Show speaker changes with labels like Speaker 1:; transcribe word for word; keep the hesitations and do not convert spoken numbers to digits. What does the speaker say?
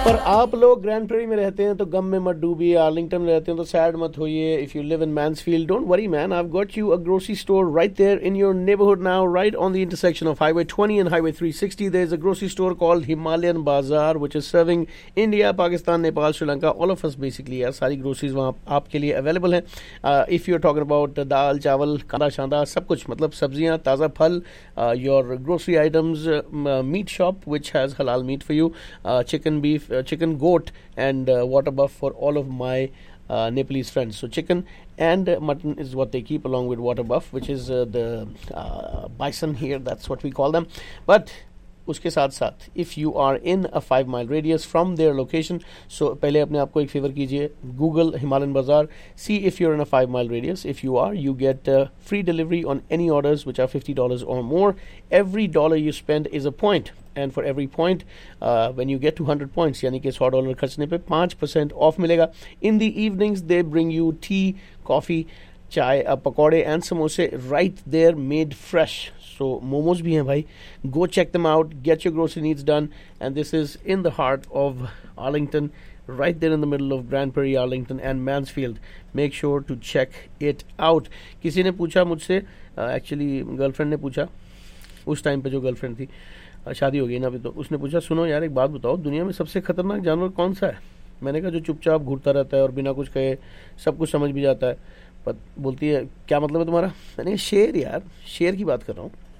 Speaker 1: पर आप लोग ग्रैंड प्रेरी में रहते हैं तो गम में मत डूबिए, आर्लिंगटन में रहते हैं तो सैड मत होइए. If you live in Mansfield, don't worry man, I have got you a grocery store right there in your neighbourhood now, right on the intersection of highway twenty and highway three sixty. There is a grocery store called Himalayan बाजार which is serving India, Pakistan, Nepal, Sri Lanka, all of us basically. यार सारी groceries वहाँ आपके लिए available हैं. If you are talking about दाल, चावल, कांदा शांदा, सब कुछ, मतलब सब्जियाँ, ताज़ा फल, your grocery items, meat shop which has halal meat for you, uh, chicken, beef, uh, chicken, goat and uh, water buff for all of my uh, Nepalese friends. So chicken and uh, mutton is what they keep along with water buff, which is uh, the uh, bison here, that's what we call them. But उसके साथ साथ if you are in a five mile radius from their location, सो पहले अपने आप को एक favour कीजिए, Google Himalayan बाजार, सी if you are in a five mile radius. If you are, you get free delivery on any orders which are fifty dollars और मोर. Every dollar you spend is a point, and for every point when you get two hundred points, यानी कि सौ dollar खर्चने पे पाँच percent of मिलेगा. In the evenings they bring U T, coffee, चाय, पकौड़े and समोसे राइट देयर, मेड फ्रेश. सो मोमोज भी हैं भाई, go check them out, get your grocery needs done. And this is in the heart of Arlington, right there in the middle of Grand Prairie, Arlington and Mansfield. Make sure to check it out. किसी ने पूछा मुझसे, actually girlfriend ने पूछा, उस time पे जो girlfriend थी, uh, शादी हो गई ना अभी, तो उसने पूछा, सुनो यार एक बात बताओ, दुनिया में सबसे खतरनाक जानवर कौन सा है? मैंने कहा जो चुपचाप घूरता रहता है और बिना कुछ कहे सब कुछ समझ भी जाता है. पर बोलती है क्या मतलब है तुम्हारा? मैंने कहा शेर यार, शेर की बात कर रहा हूँ.